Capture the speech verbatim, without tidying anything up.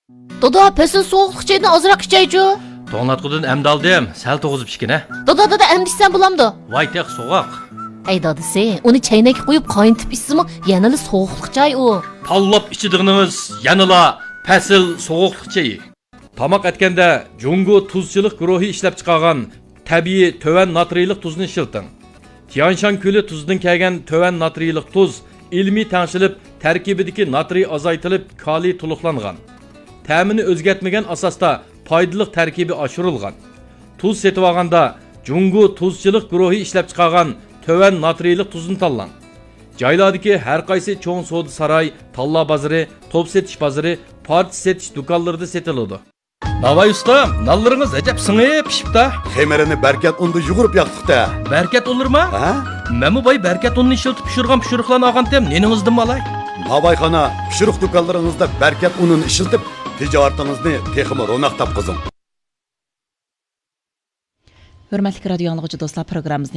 Dada, pesin soğuqluq çayını azırak içeycu. To'nglatqudan amda oldim, sal to'g'izib ichgina. Dada, dada, emdişsen bulamdı. Voy teq so'g'oq. Ey dadisi, onu çaynak koyup kaynatib içsimi, yanılı soğuqluq çay o. Tanlab ichidig'inimiz yanıla pasil so'g'oqliq chayi. Tamoq etganda Jungo tuzchilik guruhi ishlab chiqargan tabiiy töven natriylik tuzni ishilting. Tianshan ko'li tuzidan kelgan töven natriylik tuz ilmiy tangshilib, tarkibidagi natriy azaytilib, kaliy to'liqlangan. Ta'mini o'zgartmagan asosda foydali tarkibi oshirilgan. Tuz setib olganda Jungo tuzchilik guruhi ishlab chiqargan töven natriylik tuzni tanlang. Joylardagi har qaysi cho'ng savdo saroy, talla bozori, top setish bozori, parcha setish do'konlarida setiladi. Navay ustam, nallaringiz ajab singib pishibdi. Xemerini berkat unda yugurib yoqdiqda. Berkat olurma? Ha? Memu boy berkat unni ishiltib pishirgan pishiriqlarni olgantem, neningizdan malay? Navayxona pishiriq do'konlaringizda berkat unini ishiltib, tijoratingizni texmi ro'naq topqizing. Hörmətli radio anlıqçı dostlar, proqramımızın